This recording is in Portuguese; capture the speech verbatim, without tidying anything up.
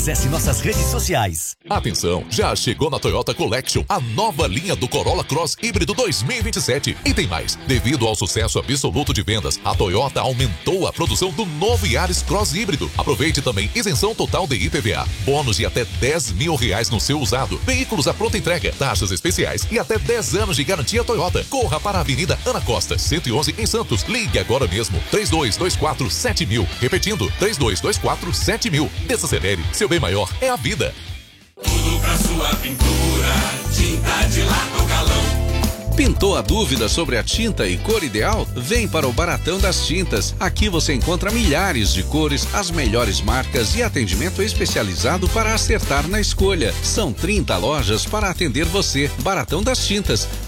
Acesse nossas redes sociais. Atenção, já chegou na Toyota Collection a nova linha do Corolla Cross Híbrido dois mil e vinte e sete. E tem mais, devido ao sucesso absoluto de vendas, a Toyota aumentou a produção do novo Yaris Cross Híbrido. Aproveite também isenção total de I P V A, bônus de até dez mil reais no seu usado, veículos à pronta entrega, taxas especiais e até dez anos de garantia Toyota. Corra para a Avenida Ana Costa, cento e onze em Santos. Ligue agora mesmo, três dois dois quatro sete mil. Repetindo, três dois dois quatro sete mil. Desacelere, seu bem maior é a vida. Tudo pra sua pintura, tinta de Lar do Galão. Pintou a dúvida sobre a tinta e cor ideal? Vem para o Baratão das Tintas. Aqui você encontra milhares de cores, as melhores marcas e atendimento especializado para acertar na escolha. São trinta lojas para atender você. Baratão das Tintas.